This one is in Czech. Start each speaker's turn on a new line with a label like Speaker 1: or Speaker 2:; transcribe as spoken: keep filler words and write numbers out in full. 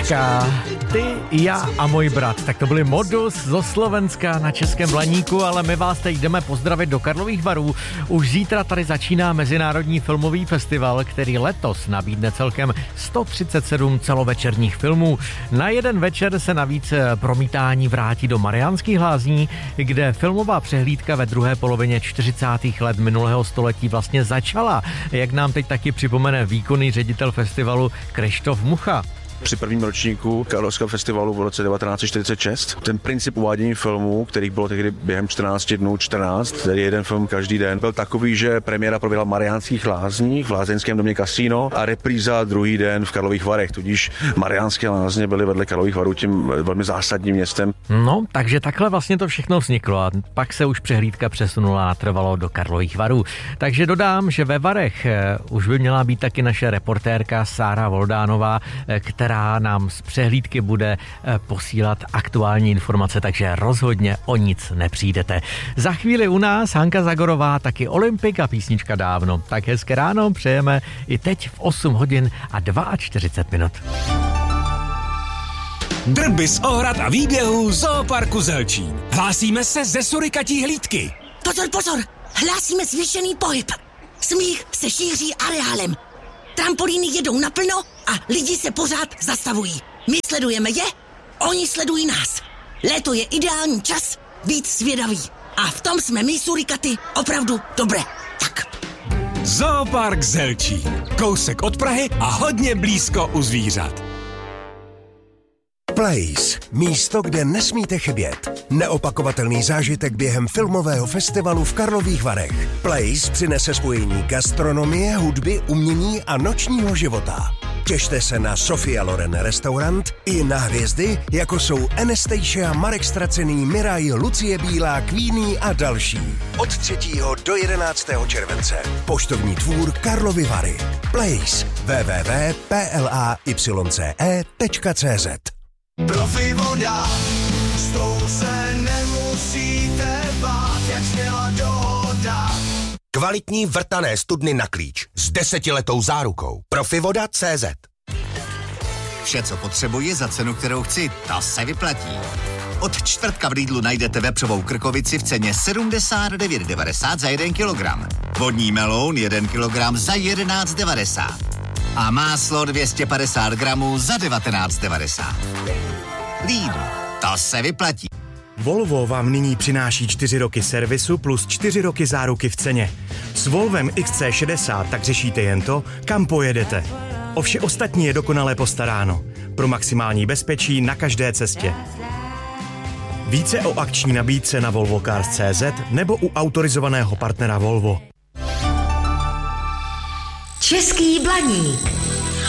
Speaker 1: písnička Ty, já a můj brat. Tak to byli Modus zo Slovenska na Českém Blaníku, ale my vás teď jdeme pozdravit do Karlových Varů. Už zítra tady začíná Mezinárodní filmový festival, který letos nabídne celkem sto třicet sedm celovečerních filmů. Na jeden večer se navíc promítání vrátí do Mariánských Lázní, kde filmová přehlídka ve druhé polovině čtyřicátých let minulého století vlastně začala, jak nám teď taky připomene výkonný ředitel festivalu Krištof Mucha.
Speaker 2: Při prvním ročníku Karlovského festivalu v roce devatenáct set čtyřicet šest ten princip uvádění filmů, kterých bylo tehdy během čtrnáct dnů čtrnáct, tedy jeden film každý den, byl takový, že premiéra proběhla v Mariánských Lázních, v lázeňském domě Kasino a repríza druhý den v Karlových Varech, tudíž Mariánské Lázně byly vedle Karlových Varů tím velmi zásadním městem.
Speaker 1: No, takže takhle vlastně to všechno vzniklo a pak se už přehlídka přesunula a trvalo do Karlových Varů. Takže dodám, že ve Varech už by měla být taky naše reportérka Sára Voldánová, která nám z přehlídky bude posílat aktuální informace, takže rozhodně o nic nepřijdete. Za chvíli u nás Hanka Zagorová, taky Olympik a písnička Dávno. Tak hezké ráno přejeme i teď v osm hodin a čtyřicet dva minut.
Speaker 3: Drby z ohrad a výběhů Zooparku Zelčín. Hlásíme se ze surikatí hlídky.
Speaker 4: Pozor, pozor, hlásíme zvýšený pohyb. Smích se šíří areálem. Trampolíny jedou naplno a lidi se pořád zastavují. My sledujeme je, oni sledují nás. Léto je ideální čas být zvědavý. A v tom jsme my, surikaty, opravdu dobré. Tak.
Speaker 3: Zoopark Zelčín. Kousek od Prahy a hodně blízko u zvířat.
Speaker 5: Place. Místo, kde nesmíte chybět. Neopakovatelný zážitek během filmového festivalu v Karlových Varech. Place přinese spojení gastronomie, hudby, umění a nočního života. Těšte se na Sofia Loren restaurant i na hvězdy, jako jsou Anastasia, Marek Stracený, Miraj, Lucie Bílá, Queenie a další. Od třetího do jedenáctého července. Poštovní dvůr Karlovy Vary. Place. w w w tečka p l a y c e tečka c z.
Speaker 6: Profi voda, s tou se nemusíte bát, jak směla dohoda.
Speaker 5: Kvalitní vrtané studny na klíč s desetiletou zárukou. Profivoda tečka cé zet.
Speaker 7: Vše, co potřebuji za cenu, kterou chci, ta se vyplatí. Od čtvrtka v Lidlu najdete vepřovou krkovici v ceně sedmdesát devět devadesát za jeden kilogram. Vodní meloun jeden kilogram za jedenáct devadesát. A máslo dvě stě padesát gramů za devatenáct devadesát. Lidl, to se vyplatí.
Speaker 8: Volvo vám nyní přináší čtyři roky servisu plus čtyři roky záruky v ceně. S Volvem X C šedesát tak řešíte jen to, kam pojedete. O vše ostatní je dokonale postaráno. Pro maximální bezpečí na každé cestě. Více o akční nabídce na volvo cars tečka cé zet nebo u autorizovaného partnera Volvo.
Speaker 4: Český Blaník.